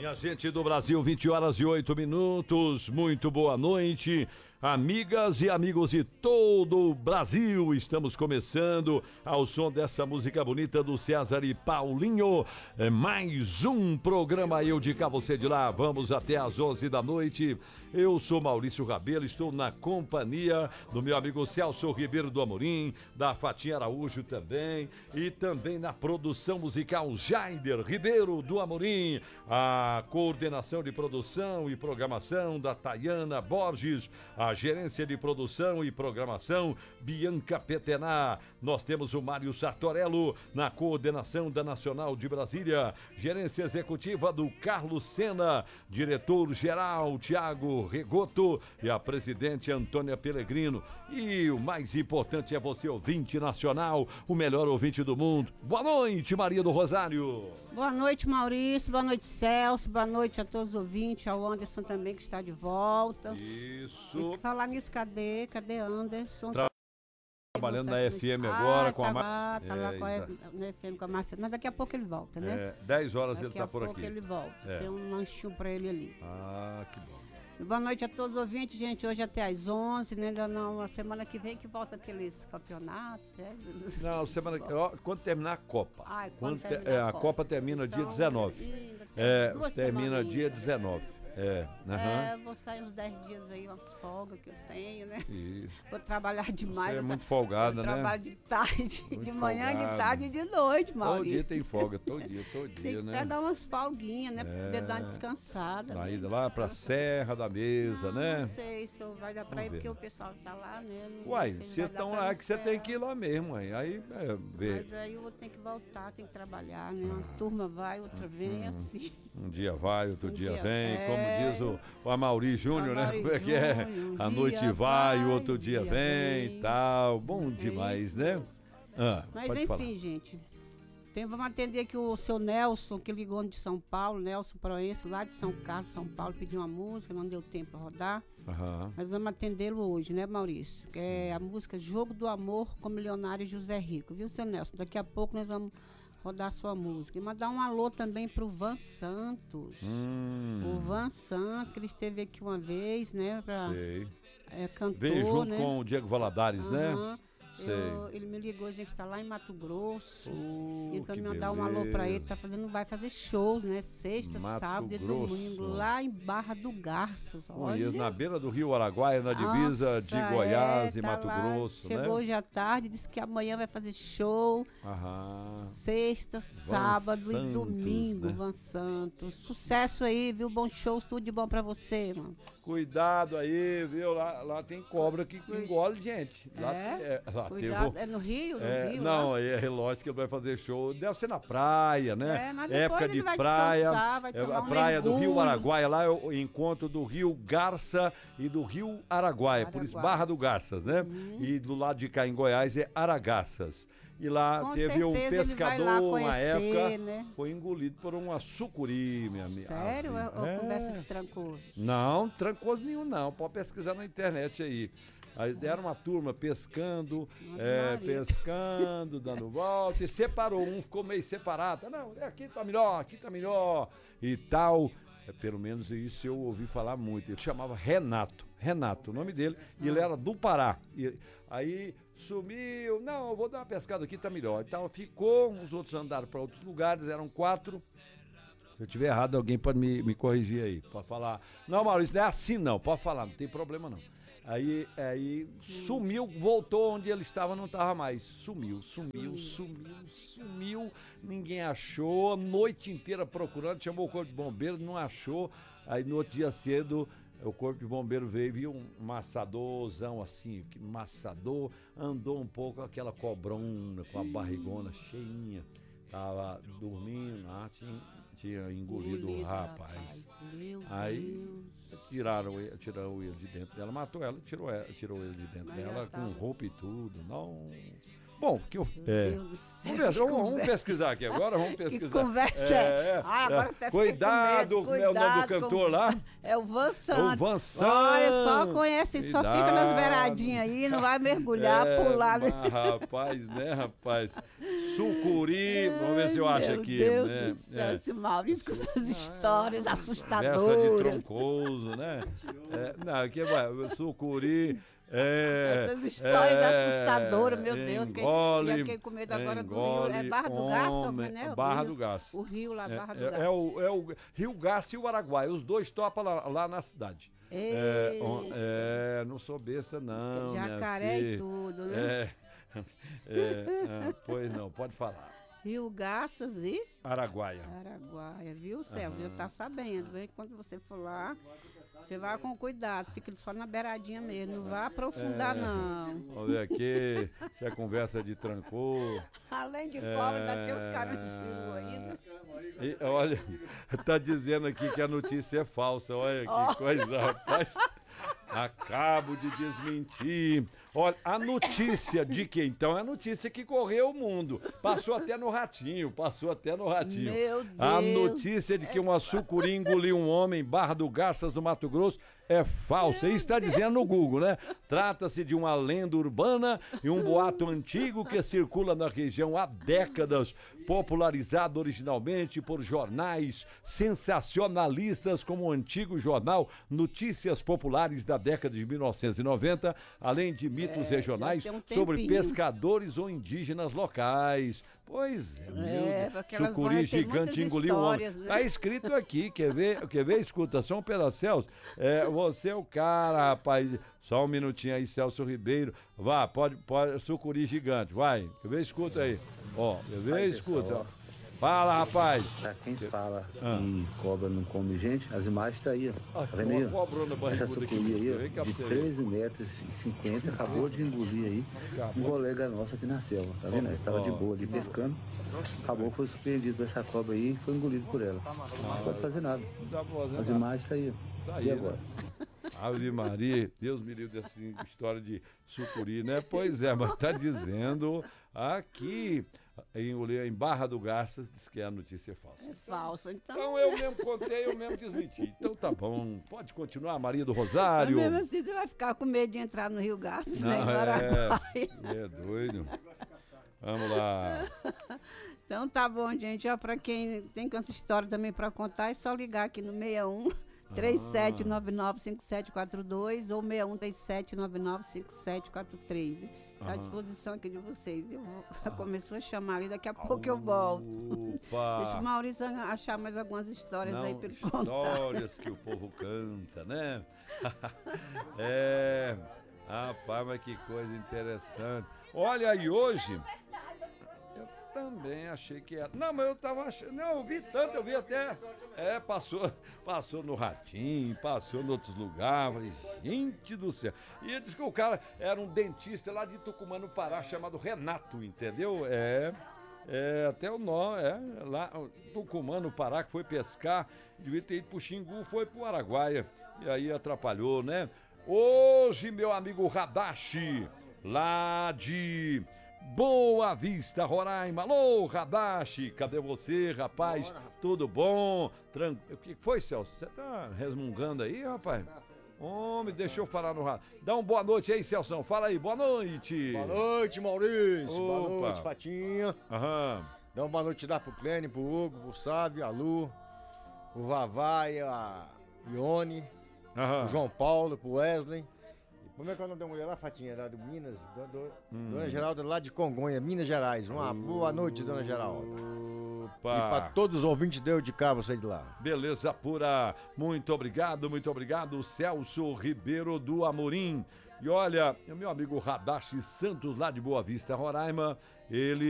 Minha gente do Brasil, 20h08, muito boa noite. Amigas e amigos de todo o Brasil, estamos começando ao som dessa música bonita do César e Paulinho. É mais um programa Eu de Cá, Você de Lá. Vamos até às 11 da noite. Eu sou Maurício Rabelo, estou na companhia do meu amigo Celso Ribeiro do Amorim, da Fatinha Araújo também, e também na produção musical Jaider Ribeiro do Amorim, a coordenação de produção e programação da Tayana Borges, a gerência de produção e programação Bianca Petená. Nós temos o Mário Sartorello na coordenação da Nacional de Brasília, gerência executiva do Carlos Sena, diretor-geral Tiago Regoto e a presidente Antônia Pellegrino. E o mais importante é você, ouvinte nacional, o melhor ouvinte do mundo. Boa noite, Maria do Rosário. Boa noite, Maurício. Boa noite, Celso. Boa noite a todos os ouvintes, ao Anderson também que está de volta. Isso. E falar nisso, cadê Anderson? Trabalhando na FM agora com a Márcia. Tá lá na FM com a Márcia, mas daqui a pouco ele volta, né? 10 horas ele tá por aqui. Daqui a pouco ele volta. Tem um lanchinho pra ele ali. Ah, que bom. Boa noite a todos os ouvintes, gente. Hoje até às 11, né? Ainda não, a semana que vem que volta aqueles campeonatos, né? Não, semana quando terminar a Copa. A Copa termina dia 19. Termina dia 19. Vou sair uns 10 dias aí, umas folgas que eu tenho, né? Vou trabalhar demais. Você é muito folgada, né? Trabalho de tarde, muito de manhã, folgada. De tarde e de noite, Maurício. Todo dia tem folga, todo dia, tem né? Até dar umas folguinhas, né? Pra poder dar uma descansada. Na ida lá pra Serra da Mesa, né? Não sei se vai dar pra ir, porque o pessoal tá lá, né? Uai, se estão lá, é que você tem que ir lá mesmo, aí ver. Mas aí eu vou ter que voltar, tem que trabalhar, né? Uma turma vai, outra vem, assim. Um dia vai, outro dia vem, como diz o Amaury Júnior, né? Como é que é? A noite vai, o outro dia vem e tal. Bom demais, né? Mas enfim, falar. Gente, vamos atender aqui o seu Nelson, que ligou de São Paulo, Nelson Proenço, lá de São Carlos, São Paulo, pediu uma música, não deu tempo para rodar. Mas vamos atendê-lo hoje, né, Maurício? Que é a música Jogo do Amor com Milionário José Rico, viu, seu Nelson? Daqui a pouco nós vamos rodar sua música. E mandar um alô também pro Van Santos. O Van Santos, que ele esteve aqui uma vez, né? Cantor, veio junto, né? Com o Diego Valadares, né? Ele me ligou, a gente está lá em Mato Grosso. E para me mandar um alô para ele, vai fazer shows, né? Sexta, sábado e domingo, lá em Barra do Garças. Olha. Na beira do Rio Araguaia, na divisa de Goiás e Mato Grosso, Chegou hoje à tarde, disse que amanhã vai fazer show. Sexta, sábado e domingo, né? Van Santos. Sucesso aí, viu? Bom show, tudo de bom para você, mano. Cuidado aí, viu? Lá tem cobra que engole gente. Cuidado, é no Rio? Não, é lógico que ele vai fazer show. Deve ser na praia, né? Mas época de vai praia. Vai tomar a praia mergulho. do Rio Araguaia, lá é o encontro do Rio Garça e do Rio Araguaia. Por isso, Barra do Garças, né? E do lado de cá em Goiás é Aragaças. E lá Com teve um pescador, uma época, né? foi engolido por uma sucuri, minha amiga. Sério? Ou conversa de trancoso? Não, trancoso nenhum não, pode pesquisar na internet aí. Aí era uma turma pescando, dando volta, e separou, um ficou meio separado. Não, aqui tá melhor, e tal. Pelo menos isso eu ouvi falar muito. Ele chamava Renato, o nome dele, e ele era do Pará. E aí sumiu, não, eu vou dar uma pescada aqui, tá melhor. Então ficou, os outros andaram para outros lugares, eram 4. Se eu tiver errado, alguém pode me corrigir aí, pode falar. Não, Maurício, não é assim não, pode falar, não tem problema não. Aí sumiu, voltou onde ele estava, não estava mais. Sumiu. Ninguém achou, a noite inteira procurando, chamou o corpo de bombeiro, não achou. Aí no outro dia cedo, o corpo de bombeiro veio, viu um maçadorzão assim, andou um pouco, aquela cobrona com a barrigona cheinha. Tava dormindo, tinha engolido o rapaz. Aí tirou ele de dentro dela, matou ela, tirou ele de dentro dela com roupa e tudo. Não, Bom, vamos pesquisar aqui agora, vamos pesquisar. Que conversa agora até cuidado, como é o nome do cantor lá? É o Van Santos. O Van Santos. Olha, só conhece, só fica nas beiradinhas aí, não vai mergulhar, pular. Rapaz, né, rapaz? Sucuri, vamos ver se eu acho aqui. Meu Deus do céu, esse Maurício com suas histórias assustadoras. Conversa de troncoso, né? Não, aqui vai, Sucuri... Essas histórias assustadoras, meu Deus. Fiquei com medo agora do rio. É Barra do Garça, né? Barra do Garça. O rio lá, Barra do Garça. É o Rio Garça e o Araguaia. Os dois topam lá na cidade. Não sou besta, não. Jacaré e tudo, né? Pois não, pode falar. Rio Garças e Araguaia. Araguaia, viu, Celso? Já tá sabendo. Quando você for lá, você vai com cuidado, fica só na beiradinha mesmo, não vai aprofundar não. Vamos ver aqui, se é conversa de trancor. Além de cobra, ainda tem os caranguejos ainda. E, olha, tá dizendo aqui que a notícia é falsa, olha que coisa, rapaz. Acabo de desmentir. Olha, a notícia de que então? É a notícia que correu o mundo. Passou até no Ratinho. Meu Deus. A notícia de que uma sucuri engoliu um homem em Barra do Garças, no Mato Grosso, é falsa. Isso está dizendo no Google, né? Trata-se de uma lenda urbana e um boato antigo que circula na região há décadas, popularizado originalmente por jornais sensacionalistas como o antigo jornal Notícias Populares da década de 1990, além de mitos regionais sobre pescadores ou indígenas locais. Pois é, sucuri gigante engoliu um homem. Né? Tá escrito aqui, quer ver? Escuta, só um pedaço, Celso. Você é o cara, rapaz. Só um minutinho aí, Celso Ribeiro. Vá, pode, sucuri gigante, vai. Quer ver? Escuta aí. Quer ver? Escuta. Ó. Fala, rapaz. Pra quem fala que cobra não come gente, as imagens tá aí, ó. Tá vendo aí? Essa sucuri aí, ó, de 13,50 metros, acabou de engolir aí um colega nosso aqui na selva, tá vendo? Ele tava de boa ali pescando, acabou, foi surpreendido por essa cobra aí e foi engolido por ela. Não pode fazer nada. As imagens tá aí, ó. E agora? Ave Maria, Deus me livre dessa história de sucuri, né? Pois é, mas tá dizendo aqui em Barra do Garças, diz que a notícia é falsa. É falsa, então. Então eu mesmo contei, eu mesmo desmenti. Então tá bom, pode continuar, Maria do Rosário. Mas mesmo assim você vai ficar com medo de entrar no Rio Garças, né? É doido. Vamos lá. Então tá bom, gente. Ó, pra quem tem essa história também pra contar, é só ligar aqui no 61 37995742 ou 6137995743. Tá à disposição aqui de vocês. Começou a chamar ali, daqui a pouco eu volto. Deixa o Maurício achar mais algumas histórias aí pra ele contar. Histórias que o povo canta, né? Rapaz, mas que coisa interessante. Olha aí, hoje... Também achei que era. Não, mas eu tava achando. Não, eu vi tanto, eu vi até. Passou no Ratinho, passou em outros lugares. Falei, gente do céu. E ele disse que o cara era um dentista lá de Tucumã, no Pará, chamado Renato, entendeu? Até o nome, lá, Tucumã, no Pará, que foi pescar, devia ter ido pro Xingu, foi pro Araguaia. E aí atrapalhou, né? Hoje, meu amigo Radashi, lá de Boa Vista, Roraima. Alô, Radashi, cadê você, rapaz? Bora. Tudo bom? O que foi, Celso? Você tá resmungando aí, rapaz? Homem, deixa eu falar no rádio. Dá uma boa noite aí, Celso. Fala aí, boa noite. Boa noite, Maurício. Opa. Boa noite, Fatinha. Dá uma boa noite lá pro Clênio, pro Hugo, pro Sábio, a Lu, o Vavai, a Ione, o João Paulo, pro Wesley. Como é que é o nome da mulher lá, Fatinha? Lá de Minas? Dona Geralda, lá de Congonha, Minas Gerais. Uma boa noite, Dona Geralda. Opa. E para todos os ouvintes de cá, você de lá. Beleza pura. Muito obrigado, Celso Ribeiro do Amorim. E olha, o meu amigo Radashi Santos, lá de Boa Vista, Roraima, ele